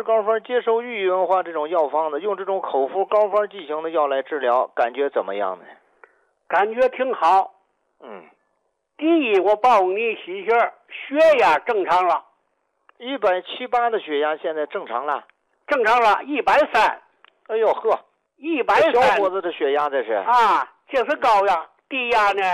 膏方接受豫语文化这种药方子，用这种口服膏方剂型的药来治疗，感觉怎么样呢？ 感觉挺好。第一，我报你喜讯，血压正常了 ，170、8的血压现在正常了， 正常了，130。 哎呦呵 ，130。 小伙子的血压这是啊，这是高压，低压呢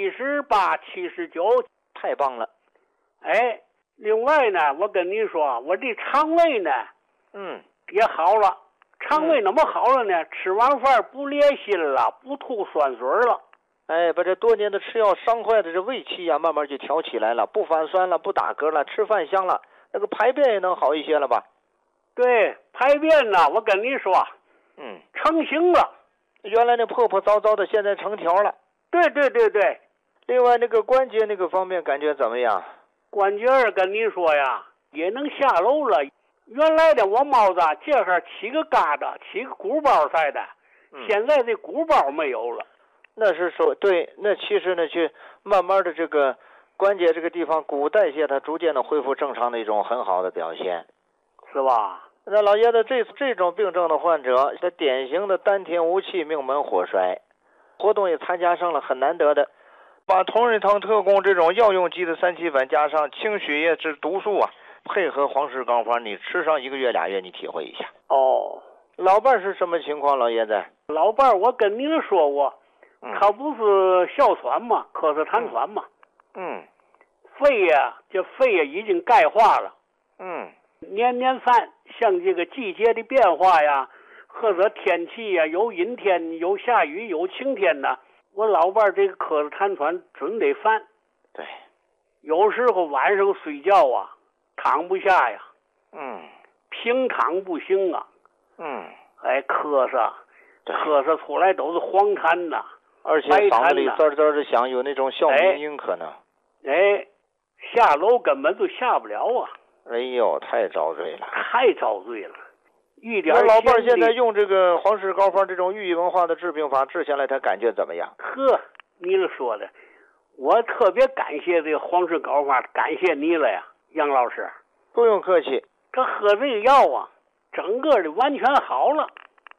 78、79， 太棒了。 哎，另外呢，我跟你说，我这肠胃呢，也好了。肠胃怎么好了呢？吃完饭不裂心了，不吐酸水了。 哎，把这多年的吃药伤坏的这胃气呀，慢慢就调起来了，不反酸了，不打嗝了，吃饭香了，那个排便也能好一些了吧？ 对，排便呢，我跟你说，成型了。 原来那破破糟糟的，现在成条了。 对。 另外那个关节那个方面感觉怎么样？ 关节跟你说呀，也能下楼了。原来的我猫子这哈起个疙瘩，起个鼓包似的，现在这鼓包没有了。 那是说对，那其实呢，去慢慢的这个关节这个地方骨代谢，它逐渐的恢复正常的一种很好的表现， 是吧？ 那老爷子这种病症的患者，他典型的丹田无气，命门火衰，活动也参加上了，很难得的。把同仁堂特供这种药用级的3七粉加上清血液治毒素啊，配合黄氏膏方，你吃上1个月2月，你体会一下。老伴是什么情况，老爷子？ 老伴我跟您说过，他不是哮喘嘛，咳嗽痰喘嘛，肺呀已经钙化了，年饭，像这个季节的变化呀，或者天气呀，有阴天有下雨有晴天的，我老伴这个咳嗽痰喘准得犯。 对， 有时候晚上睡觉啊，躺不下呀，平躺不行啊，咳嗽出来都是黄痰呐， 而且嗓子里滋滋的响，有那种哮鸣音可能。 下楼根本就下不了啊！ 哎呦，太遭罪了， 太遭罪了！一点。 我老伴现在用这个黄氏膏方这种豫语文化的治病法治下来，他感觉怎么样？ 呵，你说的，我特别感谢这个黄氏膏方，感谢你了呀，杨老师。 不用客气。 他喝这个药啊，整个的完全好了。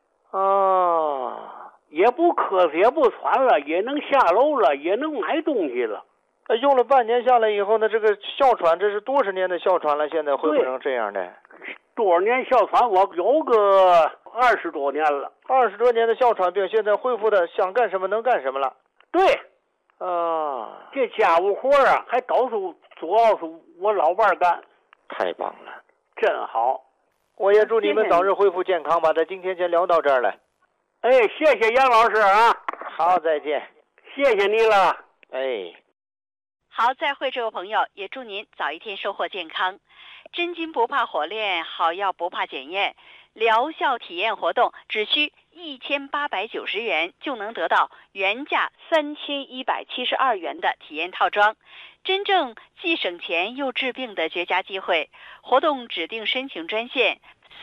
也不咳嗽，也不喘了，也能下楼了，也能买东西了。 用了半年下来以后呢，这个哮喘这是多少年的哮喘了？现在恢复成这样的？ 多少年哮喘？我有个20多年了。 20多年的哮喘病，现在恢复的想干什么能干什么了？ 对。这家务活啊，还都是主要是我老伴干。 太棒了， 真好。 我也祝你们早日恢复健康吧。咱今天先聊到这儿了。 谢谢杨老师啊。 好，再见。 谢谢你了。 好，再会，这位朋友，也祝您早一天收获健康。真金不怕火炼，好药不怕检验，疗效体验活动只需1890元就能得到原价3172元的体验套装，真正既省钱又治病的绝佳机会。活动指定申请专线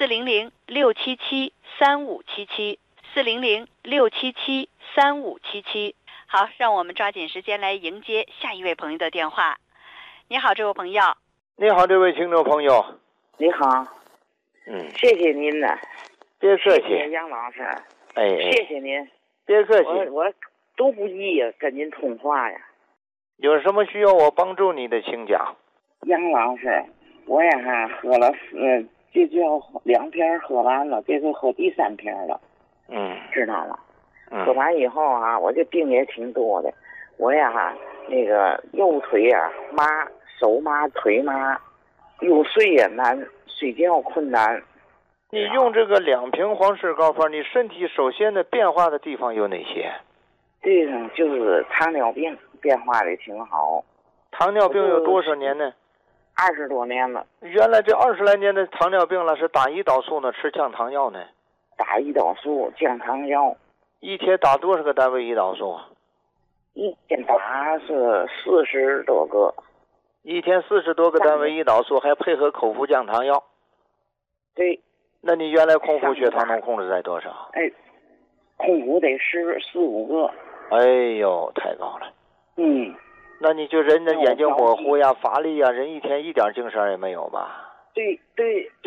400-677-3577，400-677-3577。好，让我们抓紧时间来迎接下一位朋友的电话。你好，这位朋友。 你好，这位听众朋友。 你好。谢谢您呢。 别客气。 谢谢杨老师。谢谢您。 别客气。 我都不易呀，跟您通话呀。 有什么需要我帮助你的，请讲。 杨老师，我呀喝了这就要2瓶喝完了，这是喝第3瓶了。知道了。喝完以后啊，我这病也挺多的。我呀那个右腿呀麻，手麻腿麻，入睡也难，睡觉困难。 你用这个2瓶黄氏膏方，你身体首先的变化的地方有哪些？ 这个就是糖尿病变化的挺好。 糖尿病有多少年呢 ？20多年了。 原来这20来年的糖尿病了，是打胰岛素呢，吃降糖药呢？ 打胰岛素降糖药。 一天打多少个单位胰岛素？ 一天打是40多个。 一天40多个单位胰岛素，还配合口服降糖药。 对。 那你原来空腹血糖能控制在多少？ 空腹得14、15个。 哎呦，太高了。那你就人的眼睛模糊呀，乏力呀，人一天一点精神也没有吧？ 对。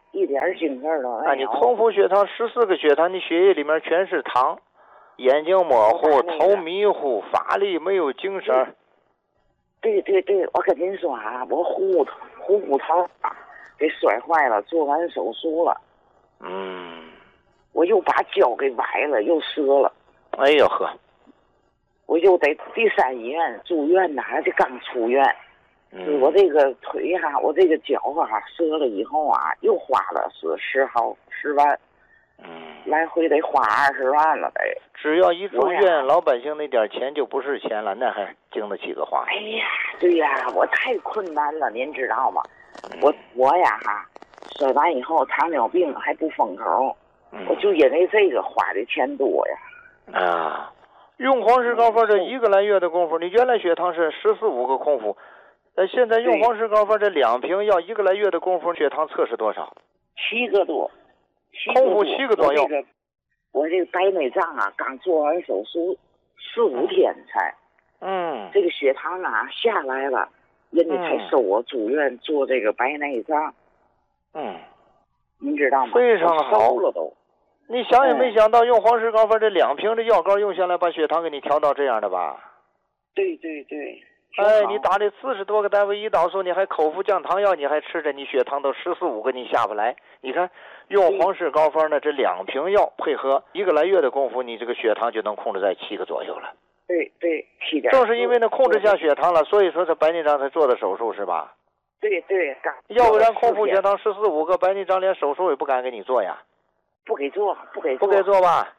一点精神都没有。 你空腹血糖14个血糖，你血液里面全是糖，眼睛模糊，头迷糊，乏力，没有精神。 对，我跟您说啊，我虎骨头给摔坏了，做完手术了。我又把脚给崴了，又折了。 哎呦呵！ 我又得第3医院住院呢，还得刚出院。我这个腿我这个脚折了以后又花了10万。来回得花20万了得。只要一住院，老百姓那点钱就不是钱了，那还经得起个花。哎呀，对呀，我太困难了，您知道吗？我摔完以后糖尿病还不封口，我就因为这个花的钱多呀。用黄石膏方这1个来月的功夫，你原来血糖是14-15个空腹，现在用黄石膏方这2瓶药1个来月的功夫，血糖测试多少？7个多。空腹7个左右。我这个白内障刚做完手术4-5天才，这个血糖下来了，人家才收我住院做这个白内障。您知道吗？非常好了都。你想也没想到，用黄石膏方这2瓶的药膏用下来，把血糖给你调到这样的吧？对。你打这40多个单位胰岛素，你还口服降糖药，你还吃着，你血糖都14-15个，你下不来。你看，用黄石膏方的这2瓶药配合1个来月的功夫，你这个血糖就能控制在7个左右了。对，7点。正是因为控制下血糖了，所以说这白内障才做的手术是吧？对。要不然空腹血糖14-15个，白内障连手术也不敢给你做呀。不给做吧？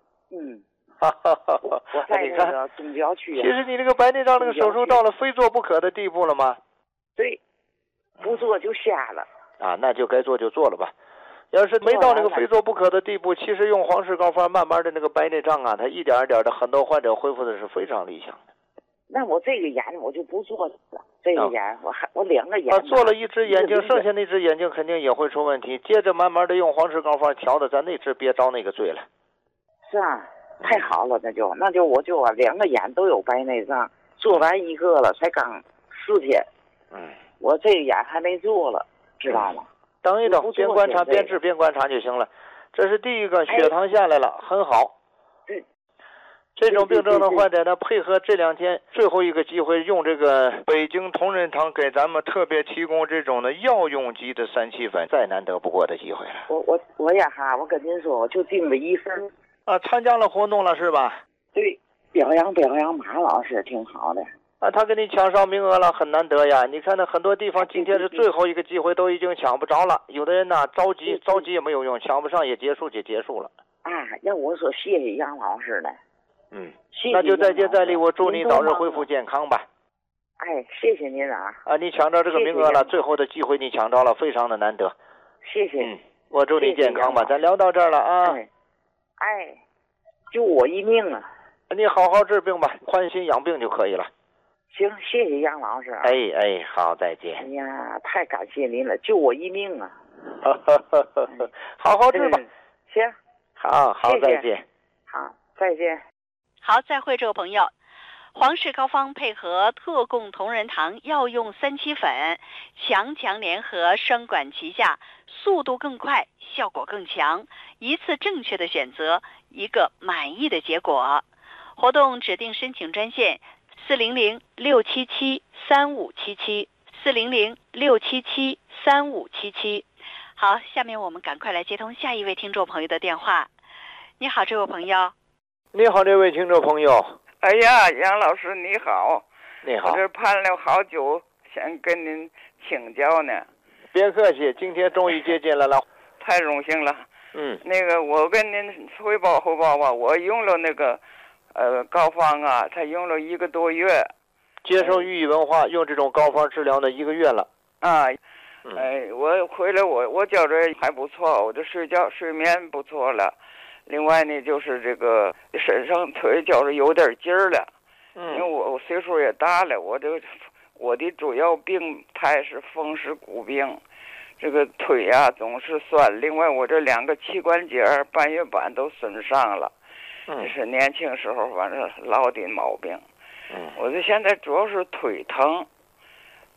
我在那个东郊区。其实你这个白内障这个手术到了非做不可的地步了吗？对，不做就瞎了。那就该做就做了吧。要是没到那个非做不可的地步，其实用黄石膏方慢慢的那个白内障它一点一点的，很多患者恢复的是非常理想的。那我这个眼我就不做了，这个眼我2个眼。做了1只眼睛，剩下那只眼睛肯定也会出问题。接着慢慢的用黄石膏方调的，咱那只别遭那个罪了。是啊。太好了，那就我就2个眼都有白内障，做完1个了，才刚4天。我这个眼还没做了，知道吗？等一等，边观察边治，边观察就行了。这是第一个，血糖下来了，很好。这种病症的患者呢，配合这2天最后一个机会，用这个北京同仁堂给咱们特别提供这种的药用级的3七粉，再难得不过的机会了。我跟您说，我就订了1份。参加了活动了是吧？对，表扬马老师挺好的。他给你抢上名额了，很难得呀。你看那很多地方今天是最后一个机会，都已经抢不着了。有的人着急也没有用，抢不上也结束了。要我说谢谢杨老师呢。那就再接再厉，我祝你早日恢复健康吧。谢谢您你抢着这个名额了，最后的机会你抢着了，非常的难得。谢谢。我祝你健康吧。咱聊到这儿了啊。就我一命啊！你好好治病吧，宽心养病就可以了。行，谢谢杨老师。好，再见。哎呀，太感谢您了，救我一命啊！好好治吧。行，好，再见。好，再见。 好，再会，这位朋友。黄石膏方配合特供同仁堂药用3七粉，强联合，双管齐下，速度更快，效果更强，一次正确的选择，一个满意的结果。活动指定申请专线400-677-3577 400-677-3577。好，下面我们赶快来接通下一位听众朋友的电话。你好，这位朋友。 你好，这位听众朋友。 哎呀，杨老师你好。 你好。 我这盼了好久，想跟您请教呢。 别客气，今天终于接进来了。 太荣幸了。那个我跟您汇报吧，我用了那个膏方才用了1个多月。 接受寓意文化，用这种膏方治疗呢1个月了。 我回来我觉着还不错，我的睡眠不错了。另外呢，就是这个身上腿觉着有点劲儿了。因为我岁数也大了，我的主要病态是风湿骨病，这个腿总是酸。另外我这2个膝关节半月板都损伤了。这是年轻时候反正落的毛病。我这现在主要是腿疼，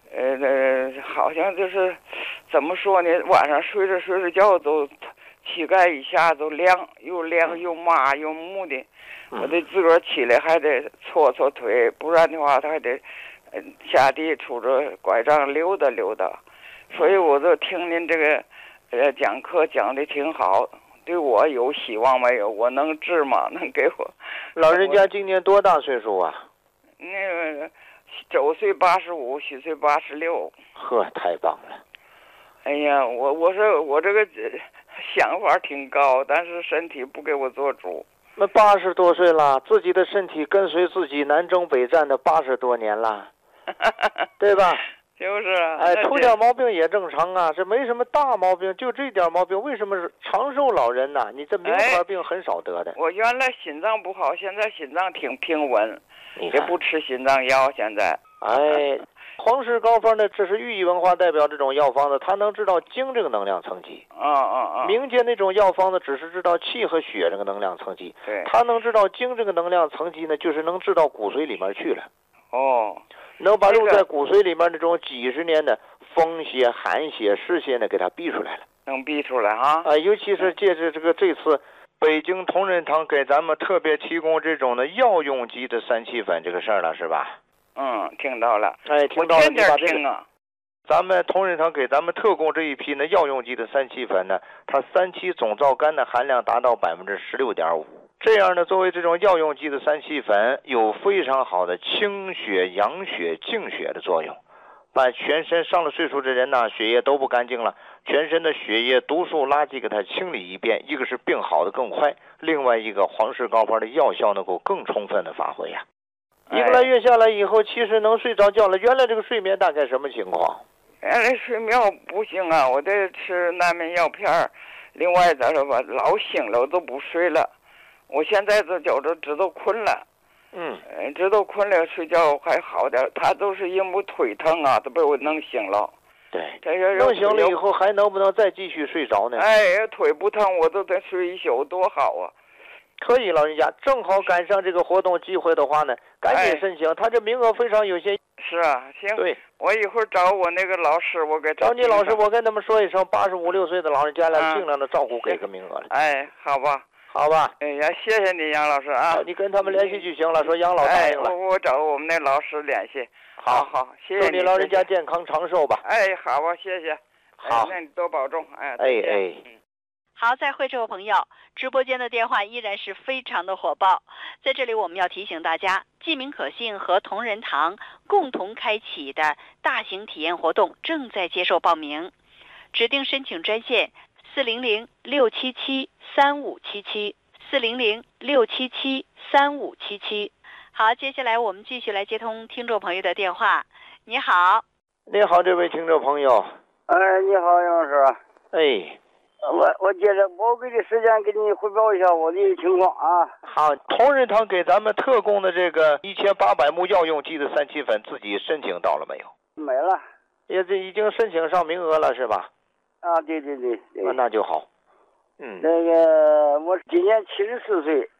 好像就是怎么说呢？晚上睡着觉都膝盖一下都凉又麻又木的，我得自个儿起来还得搓搓腿，不然的话他还得下地拄着拐杖溜达溜达。所以我就听您这个讲课讲的挺好，对我有希望没有？我能治吗？能给我？ 老人家今年多大岁数啊？ 那个周岁85，虚岁86。 呵，太棒了！ 哎呀，我说我这个想法挺高，但是身体不给我做主。 那80多岁了，自己的身体跟随自己南征北战的80多年了，对吧？ 就是啊， 出点毛病也正常啊，这没什么大毛病，就这点毛病，为什么是长寿老人呢？你这名牌病很少得的。 我原来心脏不好，现在心脏挺平稳，也不吃心脏药。现在， 黄石膏方呢，这是寓意文化代表这种药方子，它能知道精这个能量层级。民间那种药方子只是知道气和血这个能量层级， 对， 它能知道精这个能量层级呢，就是能知道骨髓里面去了。能把入在骨髓里面那种几十年的风邪、寒邪、湿邪呢，给它逼出来了。 能逼出来啊！ 尤其是借着这次北京同仁堂给咱们特别提供这种的药用级的3七粉这个事儿了，是吧？ 听到了。 听到了。 我天天听啊。 咱们同仁堂给咱们特供这一批呢药用级的3七粉呢，它3七总皂苷的含量达到16.5%。这样呢，作为这种药用级的3七粉，有非常好的清血、养血、净血的作用，把全身上了岁数的人呢，血液都不干净了，全身的血液毒素垃圾给它清理一遍，一个是病好的更快，另外一个黄石膏方的药效能够更充分的发挥呀。1个来月下来以后，其实能睡着觉了。原来这个睡眠大概什么情况？ 原来睡眠不行啊，我得吃安眠药片，另外再说吧，老醒了我都不睡了。我现在就知道困了，知道困了睡觉还好点，他都是因为腿疼啊，都被我弄醒了。 对，弄醒了以后还能不能再继续睡着呢？ 腿不疼我都得睡一宿，多好啊！ 可以，老人家正好赶上这个活动机会的话呢，赶紧申请，他这名额非常有限。 是啊，行， 对， 我一会儿找我那个老师，我给他找你老师，我跟他们说一声，85、6岁的老人家来，尽量的照顾，给个名额了。 好吧。 好吧， 谢谢你杨老师啊！ 你跟他们联系就行了，说杨老答应了。 我找我们那老师联系。好，谢谢你。 祝你老人家健康长寿吧。 好吧，谢谢。 好， 那你多保重。 好，再会，这位朋友，直播间的电话依然是非常的火爆。在这里，我们要提醒大家，记名可信和同仁堂共同开启的大型体验活动正在接受报名，指定申请专线400-677-3577，400-677-3577。好，接下来我们继续来接通听众朋友的电话。你好。 你好，这位听众朋友。 你好，杨老师。我接着宝贵的时间给你汇报一下我的情况啊。 好，同仁堂给咱们特供的这个1800目药用级的3七粉，自己申请到了没有？ 没了。 也这已经申请上名额了是吧？ 对。 那就好。 那个我今年74岁。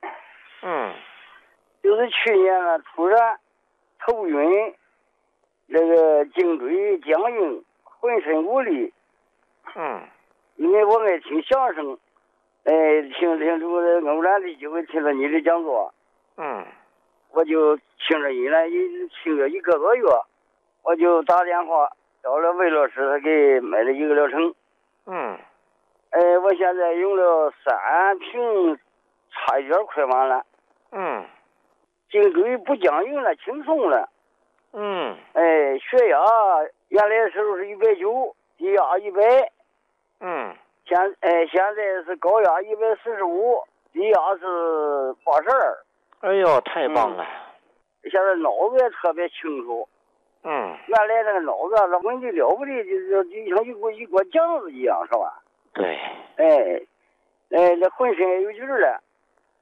就是去年呢，突然头晕，这个颈椎僵硬，浑身无力。因为我爱听相声，听这个偶然的机会听了你的讲座，我就听着你呢，听了1个多月，我就打电话找了魏老师，他给买了1个疗程。我现在用了3瓶，差一点快完了。颈椎不僵硬了，轻松了。血压原来的时候是190，低压100。现在是高压145，低压是82。 哎呦，太棒了！ 现在脑子也特别清楚。原来那个脑子那问题了不得，就像一锅浆子一样，是吧？ 对。 那浑身也有劲儿了。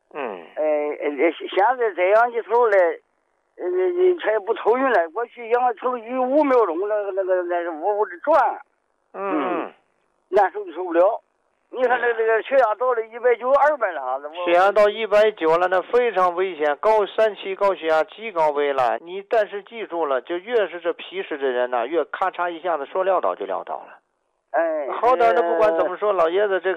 现在这氧气头呢，它也不头晕了。过去氧气头5秒钟，那是呜呜的转。难受就受不了。 你看这个血压到了190、200了， 血压到190了，那非常危险，3期高血压极高危了。你但是记住了，就越是这皮实的人呢，越咔嚓一下子说撂倒就撂倒了。 哎， 好点的不管怎么说，老爷子这个。